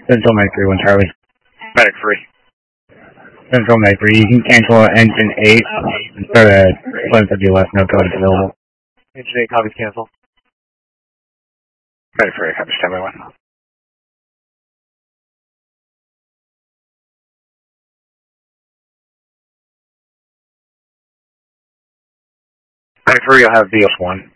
Central Med 3-1 Charlie. Medic 3. Central Med 3, you can cancel engine 8 and start at Plymouth of US, no code available. Engine 8 copies cancel. Medic 3, copies, standby 1. Medic 3, you'll have BS 1.